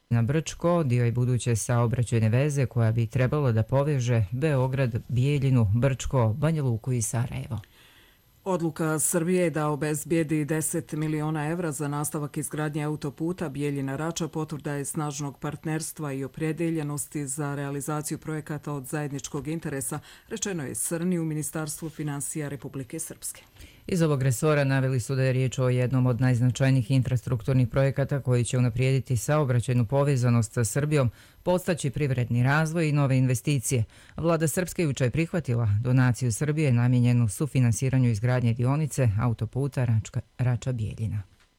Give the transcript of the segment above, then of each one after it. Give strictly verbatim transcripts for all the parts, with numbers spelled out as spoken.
na Brčko, dio je buduće saobraćajne veze koja bi trebalo da poveže Beograd, Bijeljinu, Brčko, Banja Luku i Sarajevo. Odluka Srbije da obezbijedi deset miliona evra za nastavak izgradnje autoputa Bijeljina-Rača potvrda je snažnog partnerstva i opredeljenosti za realizaciju projekata od zajedničkog interesa, rečeno je Srni u Ministarstvu finansija Republike Srpske. Iz ovog resora naveli su da je riječ o jednom od najznačajnijih infrastrukturnih projekata koji će unaprijediti saobraćajnu povezanost sa Srbijom, podstaći privredni razvoj i nove investicije. Vlada Srpske jučer je prihvatila donaciju Srbije namijenjenu sufinansiranju izgradnje dionice autoputa Rača-Bijeljina.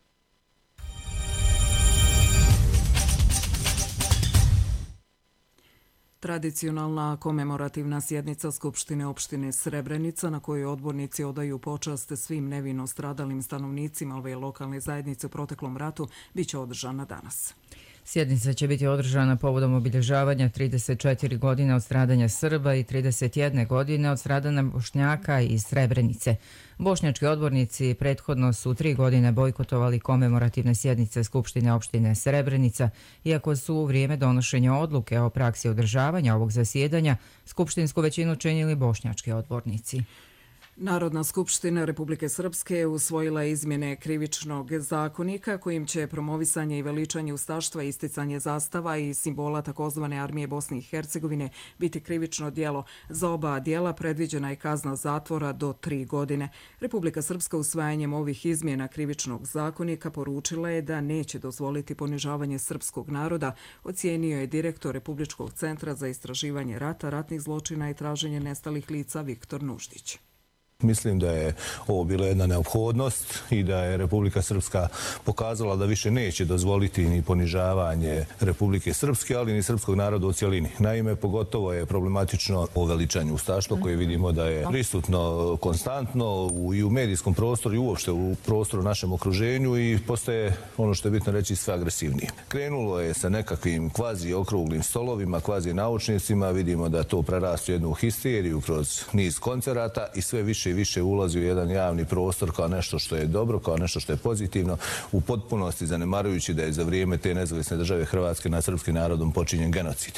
Tradicionalna komemorativna sjednica Skupštine opštine Srebrenica na kojoj odbornici odaju počast svim nevino stradalim stanovnicima ove lokalne zajednice u proteklom ratu biće održana danas. Sjednica će biti održana povodom obilježavanja trideset četiri godine od stradanja Srba i trideset jedne godine od stradanja Bošnjaka iz Srebrenice. Bošnjački odbornici prethodno su tri godine bojkotovali komemorativne sjednice Skupštine opštine Srebrenica, iako su u vrijeme donošenja odluke o praksi održavanja ovog zasjedanja skupštinsku većinu činili bošnjački odbornici. Narodna skupština Republike Srpske usvojila izmjene krivičnog zakonika kojim će promovisanje i veličanje ustaštva i isticanje zastava i simbola takozvane armije Bosne i Hercegovine biti krivično djelo. Za oba djela predviđena je kazna zatvora do tri godine. Republika Srpska usvajanjem ovih izmjena krivičnog zakonika poručila je da neće dozvoliti ponižavanje srpskog naroda, ocijenio je direktor Republičkog centra za istraživanje rata, ratnih zločina i traženje nestalih lica Viktor Nuždić. Mislim da je ovo bila jedna neophodnost i da je Republika Srpska pokazala da više neće dozvoliti ni ponižavanje Republike Srpske, ali ni srpskog naroda u cjelini. Naime, pogotovo je problematično o veličanju ustaštva koje vidimo da je prisutno konstantno i u medijskom prostoru i uopšte u prostoru našem okruženju i postaje, ono što je bitno reći, sve agresivnije. Krenulo je sa nekakvim kvazi okruglim stolovima, kvazi naučnicima, vidimo da to prerastu jednu histeriju kroz niz koncerata i sve više i više ulazi u jedan javni prostor kao nešto što je dobro, kao nešto što je pozitivno, u potpunosti zanemarujući da je za vrijeme te nezavisne države Hrvatske nad srpskim narodom počinjen genocid.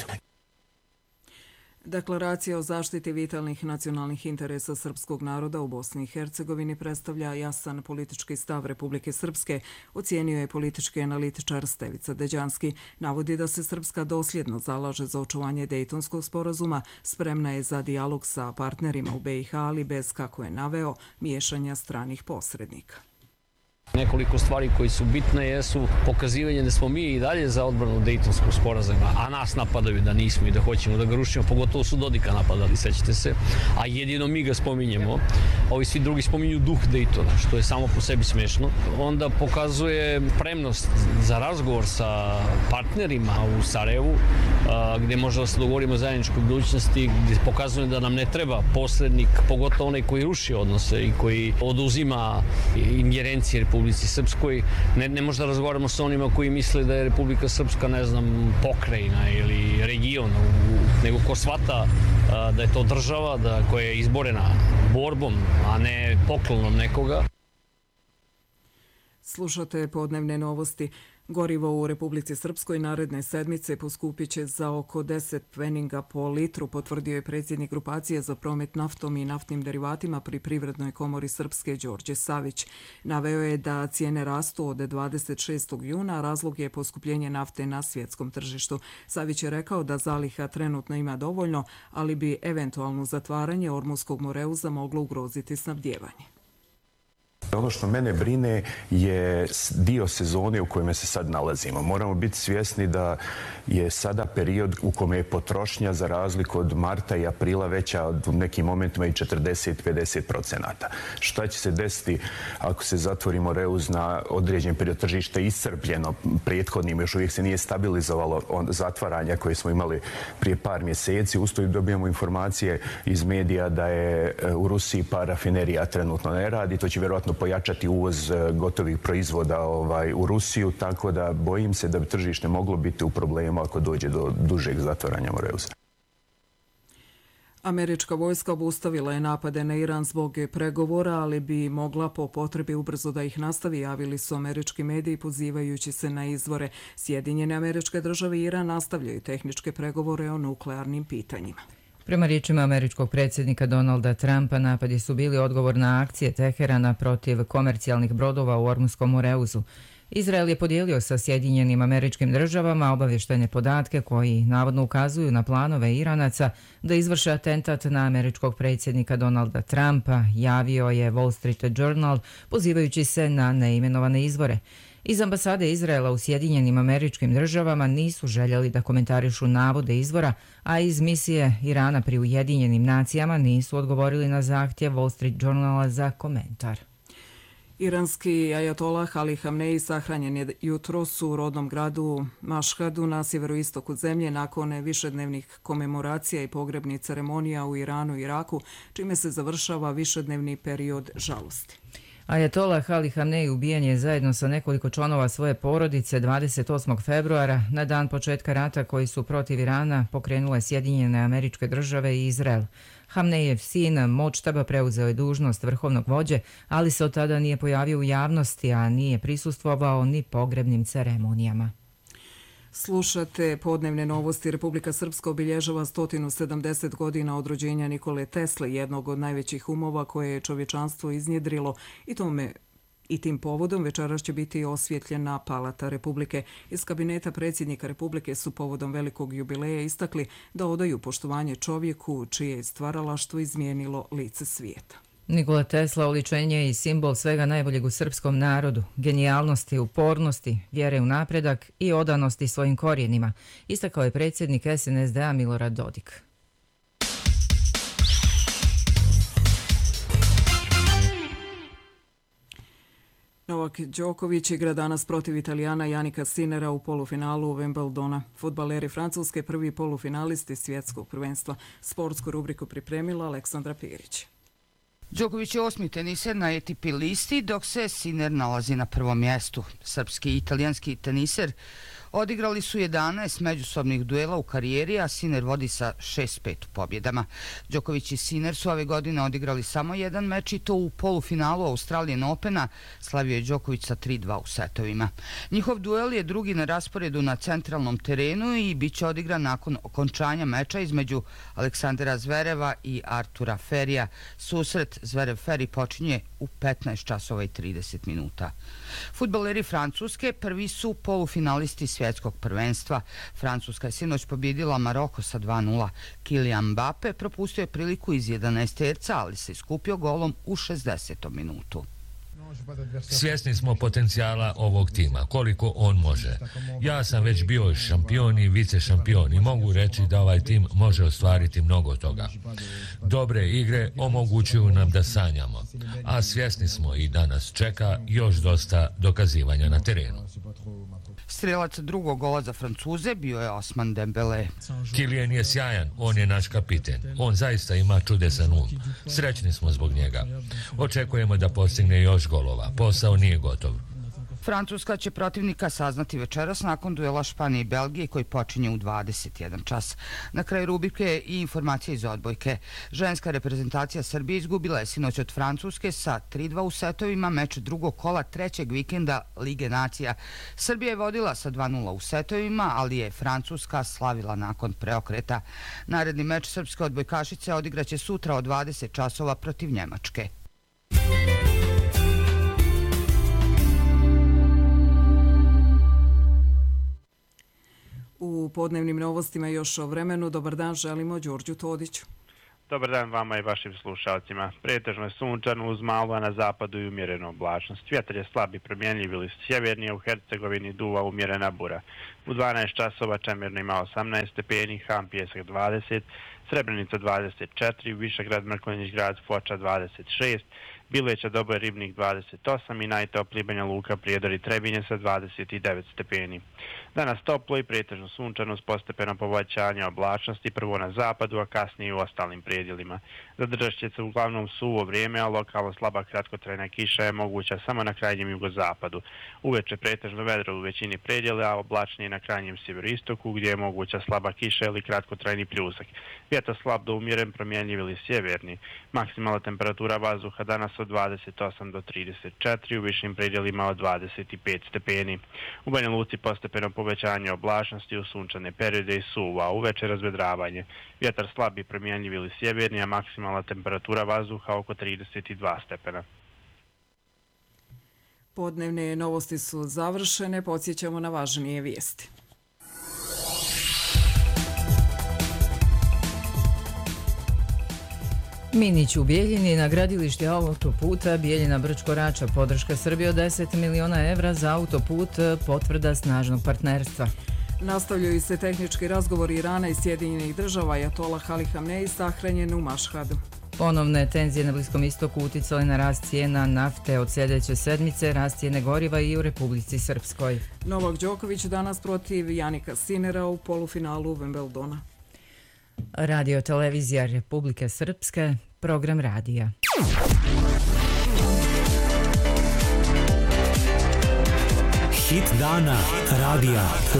Deklaracija o zaštiti vitalnih nacionalnih interesa srpskog naroda u Bosni i Hercegovini predstavlja jasan politički stav Republike Srpske, ocijenio je politički analitičar Stevica Deđanski. Navodi da se Srpska dosljedno zalaže za očuvanje Dejtonskog sporazuma, spremna je za dijalog sa partnerima u be i ha, ali bez, kako je naveo, miješanja stranih posrednika. Nekoliko stvari koji su bitne jesu pokazivanje da smo mi i dalje za odbranu Dejtonskog sporazuma, a nas napadaju da nismo i da hoćemo da ga rušimo, pogotovo su Dodika napadali, sećate se, a jedino mi ga spominjemo. Ovi svi drugi spominju duh Dejtona, što je samo po sebi smešno. Onda pokazuje spremnost za razgovor sa partnerima u Sarajevu, gdje možemo da se dogovorimo o zajedničkoj budućnosti, gdje pokazuje da nam ne treba posrednik, pogotovo onaj koji ruši odnose i koji oduzima ingerencije Republike Srpskoj. Ne, ne možda razgovaramo sa onima koji misle da je Republika Srpska, ne znam, pokrajina ili region, nego ko shvata da je to država da, koja je izborena borbom, a ne poklonom nekoga. Slušate podnevne novosti. Gorivo u Republici Srpskoj naredne sedmice poskupit će za oko deset pfeninga po litru, potvrdio je predsjednik grupacije za promet naftom i naftnim derivatima pri Privrednoj komori Srpske Đorđe Savić. Naveo je da cijene rastu od dvadeset šestog juna, a razlog je poskupljenje nafte na svjetskom tržištu. Savić je rekao da zaliha trenutno ima dovoljno, ali bi eventualno zatvaranje Ormuskog moreuza moglo ugroziti snabdijevanje. Ono što mene brine je dio sezone u kojem se sad nalazimo. Moramo biti svjesni da je sada period u kome je potrošnja za razliku od marta i aprila veća od u nekim momentima i četrdeset do pedeset procenata. Šta će se desiti ako se zatvori Moreuz na određen period, tržište iscrpljeno prethodnim, još uvijek se nije stabilizovalo zatvaranja koje smo imali prije par mjeseci. Usto dobijamo informacije iz medija da je u Rusiji par rafinerija trenutno ne radi. To će vjerojatno pojačati uvoz gotovih proizvoda ovaj, u Rusiju, tako da bojim se da bi tržište moglo biti u problemu ako dođe do dužeg zatvaranja Moreuza. Američka vojska obustavila je napade na Iran zbog pregovora, ali bi mogla po potrebi ubrzo da ih nastavi, javili su američki mediji pozivajući se na izvore. Sjedinjene Američke Države i Iran nastavljaju tehničke pregovore o nuklearnim pitanjima. Prema riječima američkog predsjednika Donalda Trumpa, napadi su bili odgovor na akcije Teherana protiv komercijalnih brodova u Ormuškom Moreuzu. Izrael je podijelio sa Sjedinjenim Američkim Državama obavještajne podatke koji navodno ukazuju na planove Iranaca da izvrše atentat na američkog predsjednika Donalda Trumpa, javio je Wall Street Journal pozivajući se na neimenovane izvore. Iz ambasade Izraela u Sjedinjenim Američkim Državama nisu željeli da komentarišu navode izvora, a iz misije Irana pri Ujedinjenim nacijama nisu odgovorili na zahtjev Wall Street Journala za komentar. Iranski ajatolah Ali Hamneji sahranjen je jutros u rodnom gradu Mašhadu na sjeveroistoku zemlje nakon višednevnih komemoracija i pogrebnih ceremonija u Iranu i Iraku, čime se završava višednevni period žalosti. Ajatolah Ali Hamneji ubijen je zajedno sa nekoliko članova svoje porodice dvadeset osmog februara na dan početka rata koji su protiv Irana pokrenule Sjedinjene Američke Države i Izrael. Hamnejev sin Močtaba preuzeo je dužnost vrhovnog vođe, ali se od tada nije pojavio u javnosti, a nije prisustvovao ni pogrebnim ceremonijama. Slušate podnevne novosti. Republika Srpska obilježava sto sedamdeset godina od rođenja Nikole Tesle, jednog od najvećih umova koje je čovječanstvo iznjedrilo, i tome I tim povodom večeras će biti osvjetljena Palata Republike. Iz kabineta predsjednika Republike su povodom velikog jubileja istakli da odaju poštovanje čovjeku čije je stvaralaštvo izmijenilo lice svijeta. Nikola Tesla oličenje je i simbol svega najboljeg u srpskom narodu, genijalnosti, upornosti, vjere u napredak i odanosti svojim korijenima, istakao je predsjednik S N S D A Milorad Dodik. Novak Đoković igra danas protiv Italijana Janika Sinera u polufinalu Wimbledona. Fudbaleri Francuske prvi polufinalisti svjetskog prvenstva. Sportsku rubriku pripremila Aleksandra Pirić. Đoković je osmi teniser na A T P listi, dok se Sinner nalazi na prvom mjestu. Srpski i italijanski teniser odigrali su jedanaest međusobnih duela u karijeri, a Sinner vodi sa šest pet pobjedama. Đoković i Sinner su ove godine odigrali samo jedan meč i to u polufinalu Australian Opena. Slavio je Đoković sa tri dva u setovima. Njihov duel je drugi na rasporedu na centralnom terenu i bit će odigran nakon okončanja meča između Aleksandra Zvereva i Artura Ferija. Susret Zverev-Feri počinje u petnaest časova i trideset minuta. Fudbaleri Francuske prvi su polufinalisti svjetskog prvenstva. Francuska je sinoć pobjedila Maroko sa dva nula. Kylian Mbappe propustio je priliku iz jedanaesterca, ali se iskupio golom u šezdesetom minutu. Svjesni smo potencijala ovog tima, koliko on može. Ja sam već bio šampion i vice šampion i mogu reći da ovaj tim može ostvariti mnogo toga. Dobre igre omogućuju nam da sanjamo, a svjesni smo i da nas čeka još dosta dokazivanja na terenu. Strelac drugog gola za Francuze bio je Osman Dembele. Kylian je sjajan, on je naš kapiten. On zaista ima čudesan um. Srećni smo zbog njega. Očekujemo da postigne još golova. Posao nije gotov. Francuska će protivnika saznati večeras nakon duela Španije i Belgije koji počinje u dvadeset jedan čas. Na kraju rubrike i informacije iz odbojke. Ženska reprezentacija Srbije izgubila je sinoć od Francuske sa tri dva u setovima meč drugog kola trećeg vikenda Lige nacija. Srbija je vodila sa dva nula u setovima, ali je Francuska slavila nakon preokreta. Naredni meč srpske odbojkašice odigraće sutra od dvadeset časova protiv Njemačke. U podnevnim novostima još o vremenu. Dobar dan, želimo Đorđu Todiću. Dobar dan vama i vašim slušalcima. Pretežno je sunčano uz malo, a na zapadu i umjerenu oblačnost. Vjetar je slab i promjenljiv ili sjevernije, u Hercegovini duva umjerena bura. U dvanaest časova Čemirno ima osamnaest stepeni, Ham Pjesak dvadeset, Srebrenica dvadeset četiri, Višegrad, Mrkonjić grad, Foča dvadeset šest, Bileća Doboj Ribnik dvadeset osam i najtopliji Banja Luka, Prijedor i Trebinje sa dvadeset devet stepeni. Danas toplo i pretežno sunčano uz postepeno povećanje oblačnosti, prvo na zapadu, a kasnije i u ostalim predjelima. Zadržat će se uglavnom suvo vrijeme, a lokalno slaba kratkotrajna kiša je moguća samo na krajnjem jugozapadu. Uveče pretežno vedro u većini predjela, a oblačnije na krajnjem sjeveroistoku gdje je moguća slaba kiša ili kratkotrajni pljusak. Vjetar slab do umjeren, promjenjiv ili sjeverni. Maksimalna temperatura vazduha danas od dvadeset osam do trideset četiri, u višim predjelima od dvadeset pet stepeni. U Banja Luci postepeno povećanje oblačnosti u sunčane periode i suvo, a uveče razvedravanje. Vjetar slab i promjenjiv ili sjeverni, a maksimalna temperatura vazduha oko trideset dva stepena. Podnevne novosti su završene, podsjećamo na važnije vijesti. Minić u Bijeljini na gradilišti autoputa Bijeljina-Brčko-Rača, podrška Srbije od deset miliona evra za autoput, potvrda snažnog partnerstva. Nastavljaju se tehnički razgovori Irana i Sjedinjenih država. Ajatolah Ali Hamneji sahranjen u Mašhadu. Ponovne tenzije na Bliskom istoku uticale na rast cijena nafte od sljedeće sedmice, rast cijene goriva i u Republici Srpskoj. Novak Đoković danas protiv Janika Sinera u polufinalu Wimbledona. Radio televizija Republike Srpske, program radija. Hit dana radija.